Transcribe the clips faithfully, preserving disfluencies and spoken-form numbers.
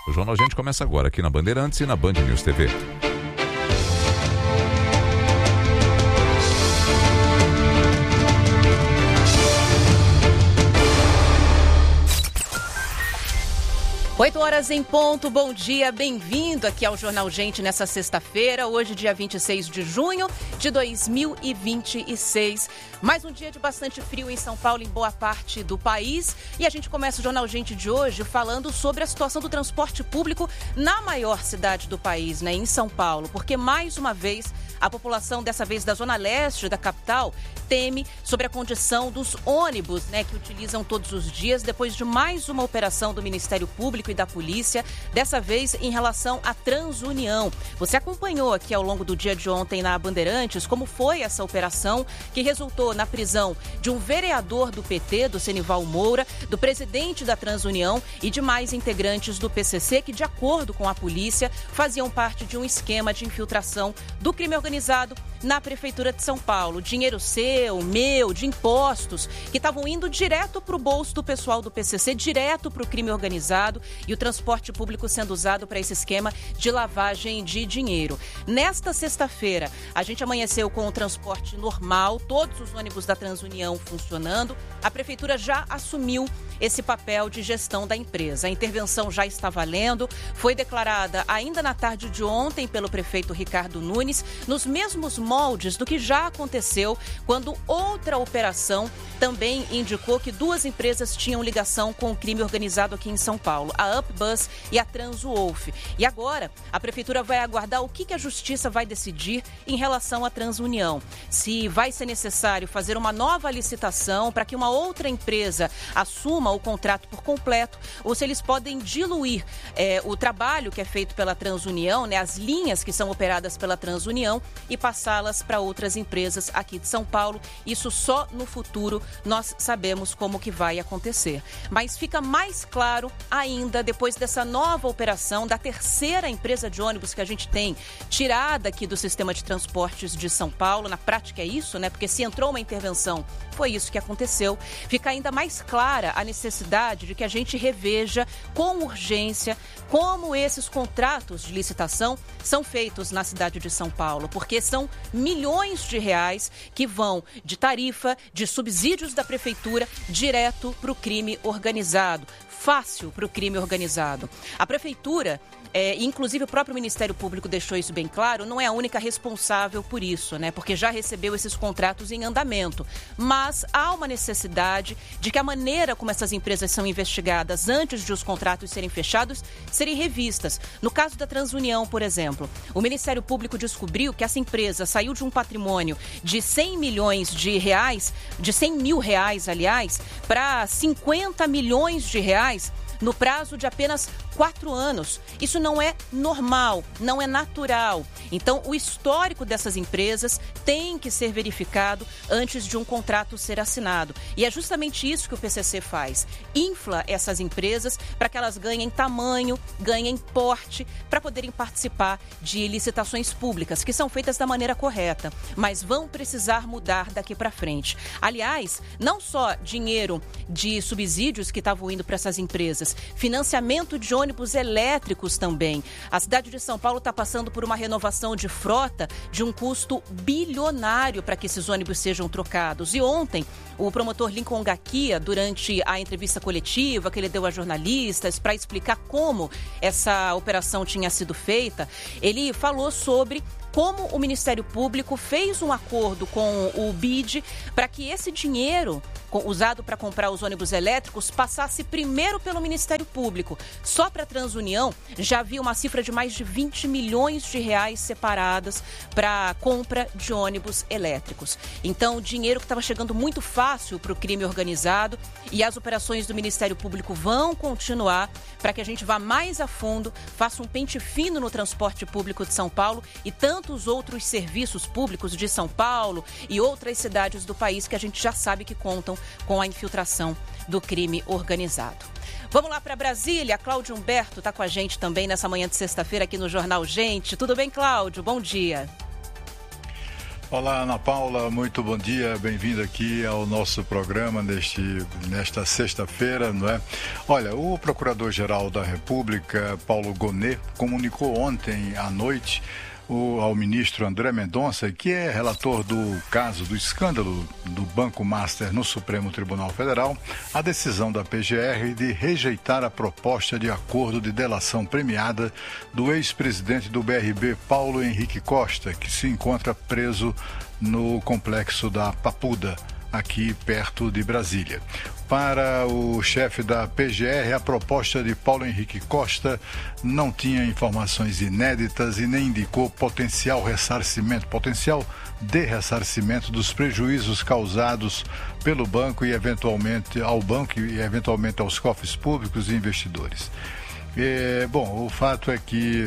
O Jornal Gente começa agora aqui na Bandeirantes e na Band News T V. oito horas em ponto, bom dia, bem-vindo aqui ao Jornal Gente nessa sexta-feira, hoje dia vinte e seis de junho de dois mil e vinte e seis. Mais um dia de bastante frio em São Paulo, em boa parte do país. E a gente começa o Jornal Gente de hoje falando sobre a situação do transporte público na maior cidade do país, né, em São Paulo. Porque, mais uma vez, a população, dessa vez da Zona Leste da capital, teme sobre a condição dos ônibus, né, que utilizam todos os dias, depois de mais uma operação do Ministério Público e da Polícia, dessa vez em relação à Transunião. Você acompanhou aqui ao longo do dia de ontem na Bandeirantes como foi essa operação que resultou na prisão de um vereador do P T, do Senival Moura, do presidente da Transunião e de mais integrantes do P C C que, de acordo com a polícia, faziam parte de um esquema de infiltração do crime organizado na Prefeitura de São Paulo. Dinheiro seu, meu, de impostos, que estavam indo direto para o bolso do pessoal do P C C, direto para o crime organizado, e o transporte público sendo usado para esse esquema de lavagem de dinheiro. Nesta sexta-feira, a gente amanheceu com o transporte normal, todos os ônibus da Transunião funcionando. A Prefeitura já assumiu esse papel de gestão da empresa. A intervenção já está valendo, foi declarada ainda na tarde de ontem pelo prefeito Ricardo Nunes, nos mesmos moldes do que já aconteceu quando outra operação também indicou que duas empresas tinham ligação com o crime organizado aqui em São Paulo, a Upbus e a Transwolf. E agora, a Prefeitura vai aguardar o que a Justiça vai decidir em relação à Transunião. Se vai ser necessário fazer uma nova licitação para que uma outra empresa assuma o contrato por completo, ou se eles podem diluir é, o trabalho que é feito pela Transunião, né, as linhas que são operadas pela Transunião, e passá-las para outras empresas aqui de São Paulo. Isso só no futuro nós sabemos como que vai acontecer. Mas fica mais claro ainda depois dessa nova operação da terceira empresa de ônibus que a gente tem tirada aqui do sistema de transportes de São Paulo. Na prática é isso, né? Porque se entrou uma intervenção, foi isso que aconteceu. Fica ainda mais clara a necessidade de que a gente reveja com urgência como esses contratos de licitação são feitos na cidade de São Paulo, porque são milhões de reais que vão de tarifa, de subsídios da prefeitura, direto para o crime organizado. Fácil para o crime organizado. A prefeitura, é, inclusive o próprio Ministério Público deixou isso bem claro, não é a única responsável por isso, né? Porque já recebeu esses contratos em andamento. Mas há uma necessidade de que a maneira como essas empresas são investigadas antes de os contratos serem fechados serem revistas. No caso da Transunião, por exemplo, o Ministério Público descobriu que essa empresa saiu de um patrimônio de cem milhões de reais, de cem mil reais, aliás, para cinquenta milhões de reais no prazo de apenas quatro anos. Isso não é normal, não é natural. Então, o histórico dessas empresas tem que ser verificado antes de um contrato ser assinado. E é justamente isso que o P C C faz. Infla essas empresas para que elas ganhem tamanho, ganhem porte, para poderem participar de licitações públicas, que são feitas da maneira correta, mas vão precisar mudar daqui para frente. Aliás, não só dinheiro de subsídios que estavam indo para essas empresas, financiamento de ônibus elétricos também. A cidade de São Paulo está passando por uma renovação de frota de um custo bilionário para que esses ônibus sejam trocados. E ontem, o promotor Lincoln Gakia, durante a entrevista coletiva que ele deu a jornalistas para explicar como essa operação tinha sido feita, ele falou sobre como o Ministério Público fez um acordo com o B I D para que esse dinheiro usado para comprar os ônibus elétricos passasse primeiro pelo Ministério Público. Só para a Transunião já havia uma cifra de mais de vinte milhões de reais separadas para a compra de ônibus elétricos. Então, dinheiro que estava chegando muito fácil para o crime organizado, e as operações do Ministério Público vão continuar para que a gente vá mais a fundo, faça um pente fino no transporte público de São Paulo e tantos outros serviços públicos de São Paulo e outras cidades do país que a gente já sabe que contam com a infiltração do crime organizado. Vamos lá para Brasília. Cláudio Humberto está com a gente também nessa manhã de sexta-feira aqui no Jornal Gente. Tudo bem, Cláudio? Bom dia. Olá, Ana Paula, muito bom dia, bem-vindo aqui ao nosso programa neste, nesta sexta-feira, não é? Olha, o Procurador-Geral da República, Paulo Gonet, comunicou ontem à noite o, ao ministro André Mendonça, que é relator do caso do escândalo do Banco Master no Supremo Tribunal Federal, a decisão da P G R de rejeitar a proposta de acordo de delação premiada do ex-presidente do B R B, Paulo Henrique Costa, que se encontra preso no complexo da Papuda, aqui perto de Brasília. Para o chefe da P G R, a proposta de Paulo Henrique Costa não tinha informações inéditas e nem indicou potencial ressarcimento, potencial de ressarcimento dos prejuízos causados pelo banco e eventualmente ao banco e eventualmente aos cofres públicos e investidores. É, bom, o fato é que,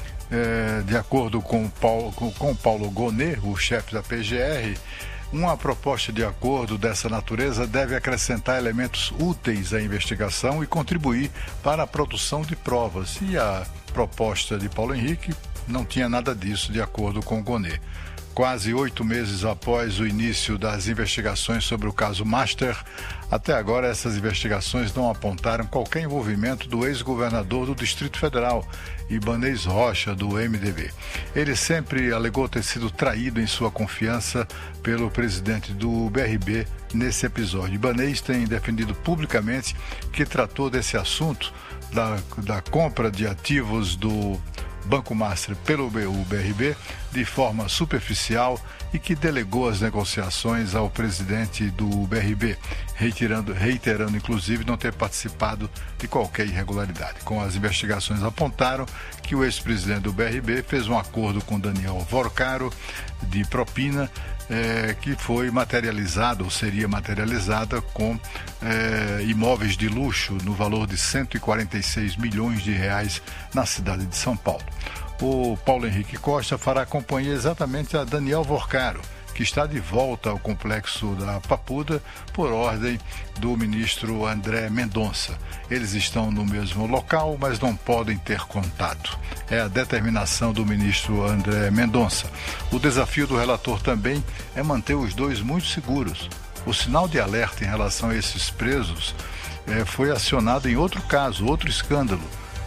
é, de acordo com Paulo, com, com Paulo Gonet, o chefe da P G R, uma proposta de acordo dessa natureza deve acrescentar elementos úteis à investigação e contribuir para a produção de provas. E a proposta de Paulo Henrique não tinha nada disso, de acordo com Gonet. Quase oito meses após o início das investigações sobre o caso Master, até agora essas investigações não apontaram qualquer envolvimento do ex-governador do Distrito Federal, Ibanez Rocha, do M D B. Ele sempre alegou ter sido traído em sua confiança pelo presidente do B R B nesse episódio. Ibanez tem defendido publicamente que tratou desse assunto da, da compra de ativos do Banco Master pelo B R B de forma superficial e que delegou as negociações ao presidente do B R B, reiterando, reiterando inclusive não ter participado de qualquer irregularidade. Com as investigações apontaram que o ex-presidente do B R B fez um acordo com Daniel Vorcaro de propina, É, que foi materializada ou seria materializada com é, imóveis de luxo no valor de cento e quarenta e seis milhões de reais na cidade de São Paulo. O Paulo Henrique Costa fará companhia exatamente a Daniel Vorcaro, que está de volta ao complexo da Papuda por ordem do ministro André Mendonça. Eles estão no mesmo local, mas não podem ter contato. É a determinação do ministro André Mendonça. O desafio do relator também é manter os dois muito seguros. O sinal de alerta em relação a esses presos é, foi acionado em outro caso, outro escândalo,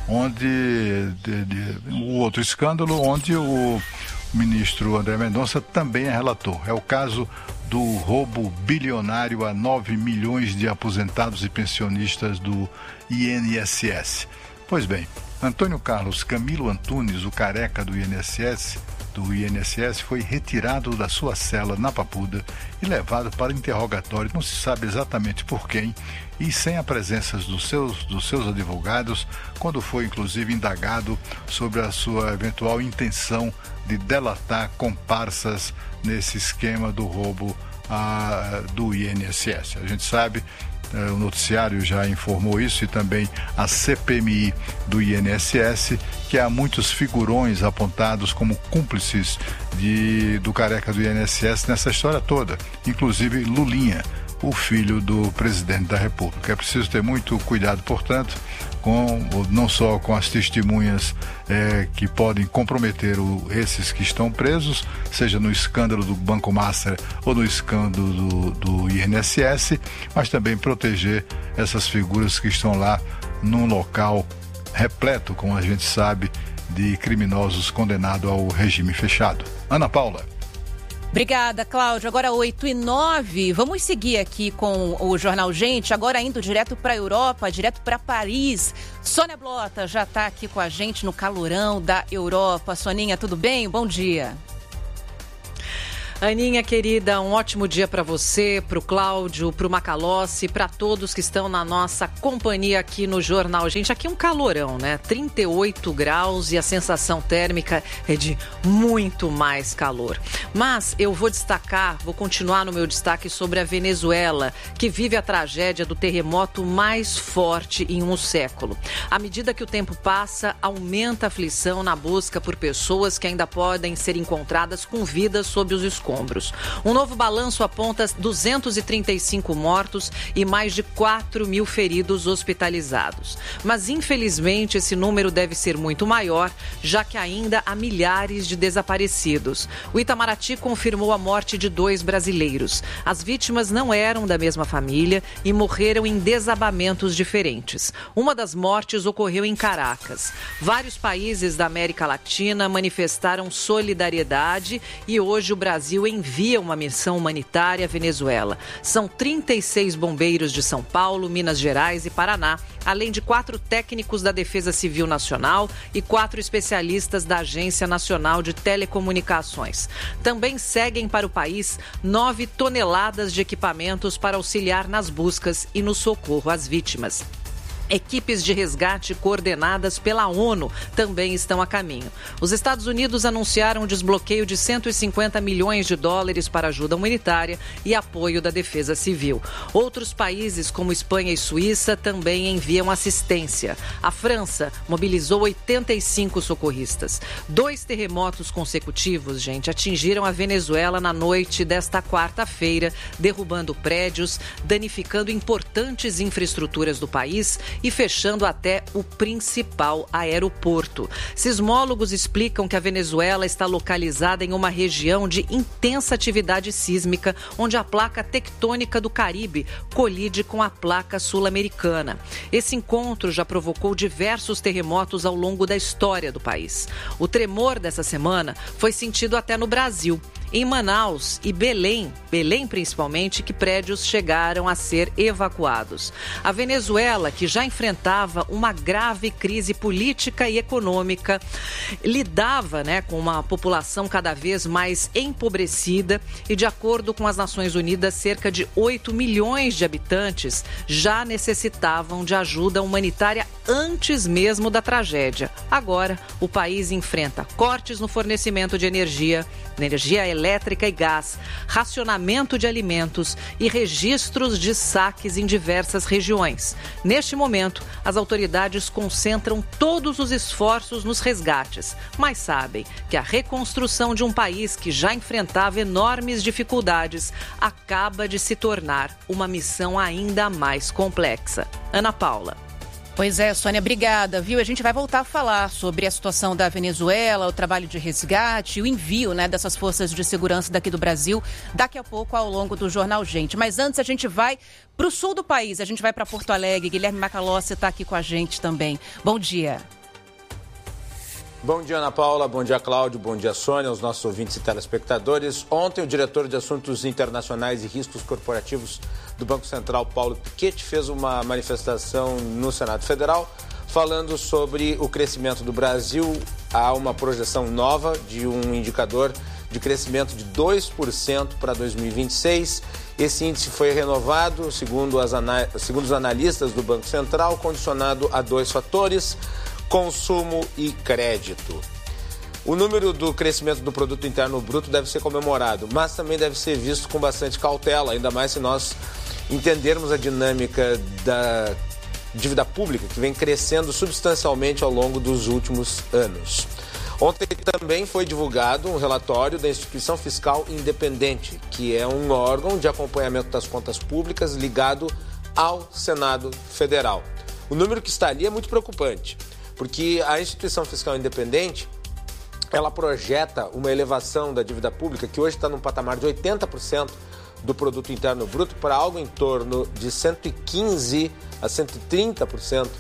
onde de, de, o outro escândalo onde o O ministro André Mendonça também é relator. É o caso do roubo bilionário a nove milhões de aposentados e pensionistas do I N S S. Pois bem, Antônio Carlos Camilo Antunes, o careca do I N S S, do I N S S, foi retirado da sua cela na Papuda e levado para interrogatório, não se sabe exatamente por quem, e sem a presença dos seus, dos seus advogados, quando foi inclusive indagado sobre a sua eventual intenção de delatar comparsas nesse esquema do roubo a, do I N S S. A gente sabe, o noticiário já informou isso, e também a C P M I do I N S S, que há muitos figurões apontados como cúmplices de, do careca do I N S S nessa história toda, inclusive Lulinha, o filho do presidente da República. É preciso ter muito cuidado, portanto, com, não só com as testemunhas é, que podem comprometer o, esses que estão presos, seja no escândalo do Banco Master ou no escândalo do, do I N S S, mas também proteger essas figuras que estão lá num local repleto, como a gente sabe, de criminosos condenados ao regime fechado. Ana Paula. Obrigada, Cláudio. Agora oito e nove. Vamos seguir aqui com o Jornal Gente, agora indo direto para a Europa, direto para Paris. Sônia Blota já está aqui com a gente no calorão da Europa. Soninha, tudo bem? Bom dia. Aninha, querida, um ótimo dia para você, para o Cláudio, para o Macalossi, para todos que estão na nossa companhia aqui no Jornal. Gente, aqui é um calorão, né? trinta e oito graus e a sensação térmica é de muito mais calor. Mas eu vou destacar, vou continuar no meu destaque sobre a Venezuela, que vive a tragédia do terremoto mais forte em um século. À medida que o tempo passa, aumenta a aflição na busca por pessoas que ainda podem ser encontradas com vida sob os escombros. escombros. Um novo balanço aponta duzentos e trinta e cinco mortos e mais de quatro mil feridos hospitalizados. Mas, infelizmente, esse número deve ser muito maior, já que ainda há milhares de desaparecidos. O Itamaraty confirmou a morte de dois brasileiros. As vítimas não eram da mesma família e morreram em desabamentos diferentes. Uma das mortes ocorreu em Caracas. Vários países da América Latina manifestaram solidariedade e hoje o Brasil envia uma missão humanitária à Venezuela. São trinta e seis bombeiros de São Paulo, Minas Gerais e Paraná, além de quatro técnicos da Defesa Civil Nacional e quatro especialistas da Agência Nacional de Telecomunicações. Também seguem para o país nove toneladas de equipamentos para auxiliar nas buscas e no socorro às vítimas. Equipes de resgate coordenadas pela ONU também estão a caminho. Os Estados Unidos anunciaram o desbloqueio de cento e cinquenta milhões de dólares para ajuda humanitária e apoio da Defesa Civil. Outros países, como Espanha e Suíça, também enviam assistência. A França mobilizou oitenta e cinco socorristas. Dois terremotos consecutivos, gente, atingiram a Venezuela na noite desta quarta-feira, derrubando prédios, danificando importantes infraestruturas do país e fechando até o principal aeroporto. Sismólogos explicam que a Venezuela está localizada em uma região de intensa atividade sísmica, onde a placa tectônica do Caribe colide com a placa sul-americana. Esse encontro já provocou diversos terremotos ao longo da história do país. O tremor dessa semana foi sentido até no Brasil. Em Manaus e Belém, Belém principalmente, que prédios chegaram a ser evacuados. A Venezuela, que já enfrentava uma grave crise política e econômica, lidava, né, com uma população cada vez mais empobrecida e, de acordo com as Nações Unidas, cerca de oito milhões de habitantes já necessitavam de ajuda humanitária antes mesmo da tragédia. Agora, o país enfrenta cortes no fornecimento de energia, energia elétrica e gás, racionamento de alimentos e registros de saques em diversas regiões. Neste momento, as autoridades concentram todos os esforços nos resgates, mas sabem que a reconstrução de um país que já enfrentava enormes dificuldades acaba de se tornar uma missão ainda mais complexa. Ana Paula. Pois é, Sônia, obrigada, viu? A gente vai voltar a falar sobre a situação da Venezuela, o trabalho de resgate, o envio, né, dessas forças de segurança daqui do Brasil, daqui a pouco ao longo do Jornal Gente. Mas antes a gente vai para o sul do país, a gente vai para Porto Alegre. Guilherme Macalossi está aqui com a gente também. Bom dia. Bom dia, Ana Paula. Bom dia, Cláudio. Bom dia, Sônia, aos nossos ouvintes e telespectadores. Ontem, o diretor de Assuntos Internacionais e Riscos Corporativos do Banco Central, Paulo Piketty, fez uma manifestação no Senado Federal falando sobre o crescimento do Brasil. Há uma projeção nova de um indicador de crescimento de dois por cento para dois mil e vinte e seis. Esse índice foi renovado, segundo, as ana... segundo os analistas do Banco Central, condicionado a dois fatores: consumo e crédito. O número do crescimento do produto interno bruto deve ser comemorado, mas também deve ser visto com bastante cautela, ainda mais se nós entendermos a dinâmica da dívida pública, que vem crescendo substancialmente ao longo dos últimos anos. Ontem também foi divulgado um relatório da Instituição Fiscal Independente, que é um órgão de acompanhamento das contas públicas ligado ao Senado Federal. O número que está ali é muito preocupante, porque a Instituição Fiscal Independente, ela projeta uma elevação da dívida pública, que hoje está num patamar de oitenta por cento do produto interno bruto, para algo em torno de cento e quinze a cento e trinta por cento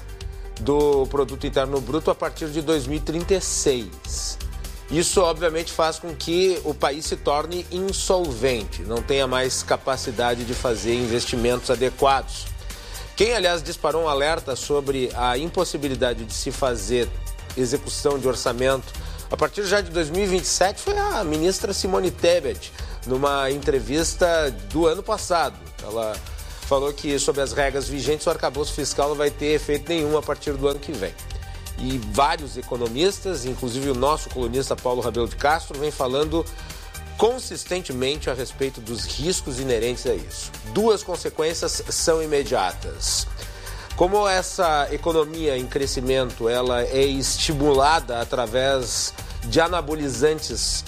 do produto interno bruto a partir de dois mil e trinta e seis. Isso, obviamente, faz com que o país se torne insolvente, não tenha mais capacidade de fazer investimentos adequados. Quem, aliás, disparou um alerta sobre a impossibilidade de se fazer execução de orçamento a partir já de dois mil e vinte e sete foi a ministra Simone Tebet, numa entrevista do ano passado. Ela falou que, sob as regras vigentes, o arcabouço fiscal não vai ter efeito nenhum a partir do ano que vem. E vários economistas, inclusive o nosso colunista Paulo Rabelo de Castro, vem falando consistentemente a respeito dos riscos inerentes a isso. Duas consequências são imediatas. Como essa economia em crescimento ela é estimulada através de anabolizantes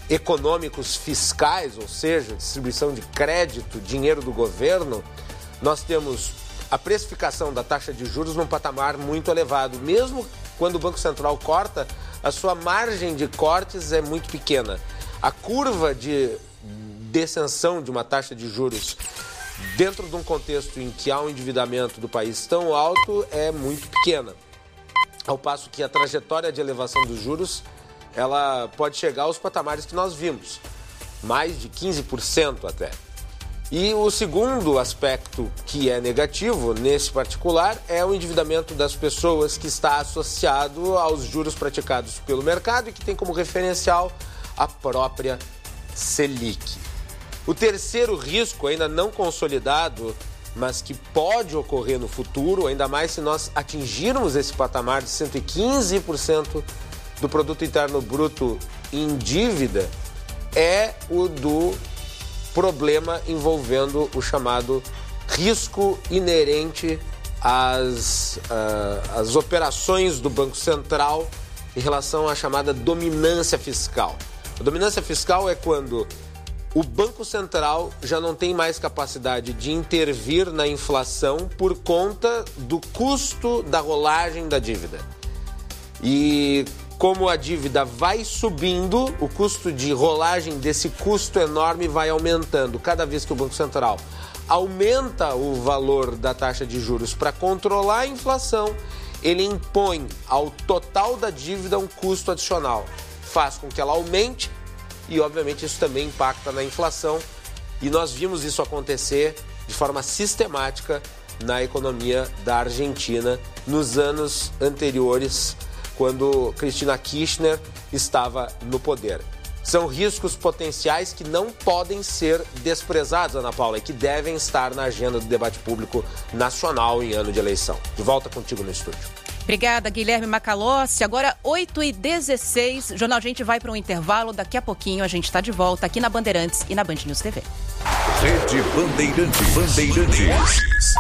econômicos fiscais, ou seja, distribuição de crédito, dinheiro do governo, nós temos a precificação da taxa de juros num patamar muito elevado. Mesmo quando o Banco Central corta, a sua margem de cortes é muito pequena. A curva de descensão de uma taxa de juros dentro de um contexto em que há um endividamento do país tão alto é muito pequena. Ao passo que a trajetória de elevação dos juros, ela pode chegar aos patamares que nós vimos, mais de quinze por cento até. E o segundo aspecto que é negativo, nesse particular, é o endividamento das pessoas, que está associado aos juros praticados pelo mercado e que tem como referencial a própria Selic. O terceiro risco, ainda não consolidado, mas que pode ocorrer no futuro, ainda mais se nós atingirmos esse patamar de cento e quinze por cento do produto interno bruto em dívida, é o do problema envolvendo o chamado risco inerente às, uh, às operações do Banco Central em relação à chamada dominância fiscal. A dominância fiscal é quando o Banco Central já não tem mais capacidade de intervir na inflação por conta do custo da rolagem da dívida. E como a dívida vai subindo, o custo de rolagem desse custo enorme vai aumentando. Cada vez que o Banco Central aumenta o valor da taxa de juros para controlar a inflação, ele impõe ao total da dívida um custo adicional. Faz com que ela aumente e, obviamente, isso também impacta na inflação. E nós vimos isso acontecer de forma sistemática na economia da Argentina nos anos anteriores, quando Cristina Kirchner estava no poder. São riscos potenciais que não podem ser desprezados, Ana Paula, e que devem estar na agenda do debate público nacional em ano de eleição. De volta contigo no estúdio. Obrigada, Guilherme Macalossi. Agora, oito e dezesseis, Jornal Gente vai para um intervalo. Daqui a pouquinho a gente está de volta aqui na Bandeirantes e na Band News T V. Rede Bandeirantes. Bandeirantes.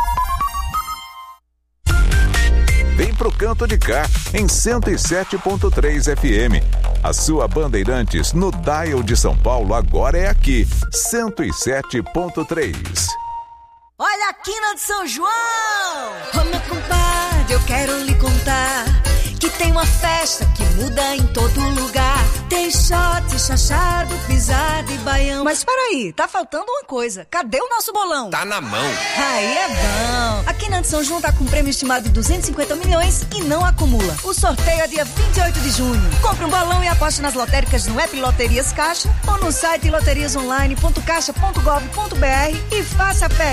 Vem pro canto de cá, em cento e sete ponto três F M. A sua Bandeirantes no dial de São Paulo agora é aqui, cento e sete ponto três. Olha a quina de São João! Ô meu compadre, eu quero lhe contar que tem uma festa que muda em todo lugar. Tem shot, chachado, pisado e baião. Mas peraí, tá faltando uma coisa. Cadê o nosso bolão? Tá na mão. Aí é bom. A Quina de São João tá com um prêmio estimado de duzentos e cinquenta milhões e não acumula. O sorteio é dia vinte e oito de junho. Compre um bolão e aposte nas lotéricas no app Loterias Caixa ou no site loterias online ponto caixa ponto gov ponto br e faça a festa.